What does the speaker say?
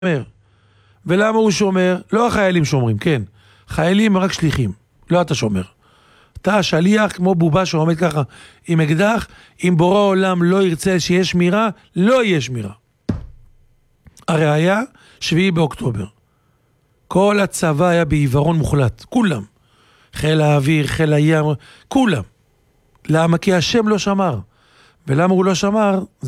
ולמה הוא שומר? לא החיילים שומרים, כן. חיילים רק שליחים, לא אתה שומר. אתה שליח כמו בובה שעומד ככה עם אקדח, אם בורא העולם לא ירצה שיהיה שמירה, לא יהיה שמירה. הראיה, 7 באוקטובר. כל הצבא היה בעיוורון מוחלט, כולם. חיל האוויר, חיל הים, כולם. למה? כי השם לא שמר. ולמה הוא לא שמר?